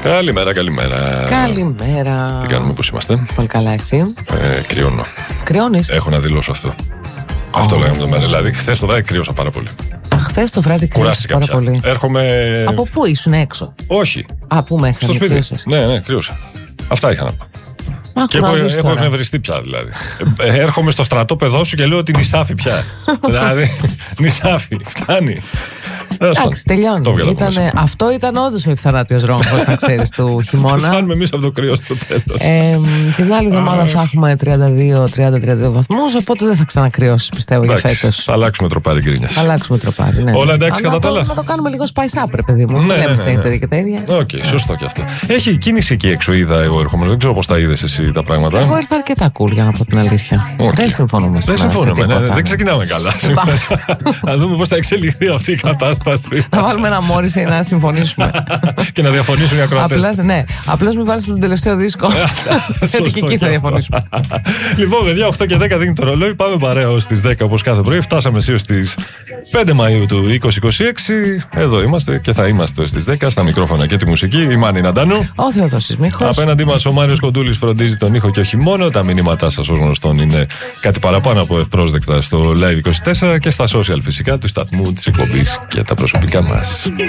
Καλημέρα. Καλημέρα. Τι κάνουμε, πώς είμαστε? Πολύ καλά, εσύ? Κρυώνω. Κρυώνεις? Έχω να δηλώσω αυτό. Αυτό λέγαμε το μέρα. Δηλαδή, χθες το βράδυ κρύωσα πάρα πολύ. Χθες το βράδυ κρύωσες πάρα πολύ. Έρχομαι. Από πού ήσουν έξω? Όχι. Από μέσα? Στο σπίτι. Κρύωσες? Ναι, κρύωσα. Αυτά είχα να πω. Και έχω εκνευριστεί πια, δηλαδή. Έρχομαι στο στρατόπεδό σου και λέω ότι νησάφι πια. Δηλαδή, νησάφι, φτάνει. Εντάξει, τελειώνει. Αυτό ήταν όντως ο επιθανάτιος ρόμφος, να ξέρεις, του χειμώνα. Φτάνουμε εμείς από το κρύο στο τέλος. Την άλλη εβδομάδα θα έχουμε 30-32 βαθμούς, οπότε δεν θα ξανακρυώσεις, πιστεύω, για φέτος. Θα αλλάξουμε τροπάρι, Γκρίνιας. Θα αλλάξουμε τροπάρι, ναι. Όλα εντάξει κατά τα άλλα. Να το κάνουμε λίγο spice up, ρε παιδί μου. Ναι, λέμε στα ίδια και τα ίδια. Οκ, σωστό και αυτό. Έχει κίνηση εκεί έξω, είδα εγώ ερχόμενος. Δεν ξέρω πώς τα είδες εσύ τα πράγματα. Εγώ ήρθα αρκετά cool, για να πω την αλήθεια. Δεν συμφωνούμε. Δεν ξεκινάμε καλά. Να δούμε πώς θα εξελιχθεί αυτή η κατάσταση. Θα βάλουμε ένα Μόρισεϊ να συμφωνήσουμε. Και να διαφωνήσουν οι ακροατές. Απλώς μην βάλεις τον τελευταίο δίσκο. Γιατί και εκεί θα διαφωνήσουμε. Λοιπόν, παιδιά, 8 και 10 δίνει το ρολόι. Πάμε παρέα ως τις 10 όπως κάθε πρωί. Φτάσαμε έως στις 5 Μαΐου του 2026. Εδώ είμαστε και θα είμαστε ως τις 10 στα μικρόφωνα και τη μουσική. Η Μάνη Ναντάνου. Ο Θεοδόσης Μίχος. Απέναντί μας ο Μάριος Κοντούλης φροντίζει τον ήχο και όχι μόνο. Τα μηνύματά σας ως γνωστόν είναι κάτι παραπάνω από ευπρόσδεκτα στο Live 24 και στα social φυσικά του σταθμού, της εκπομπής και τα προσωπικά μας.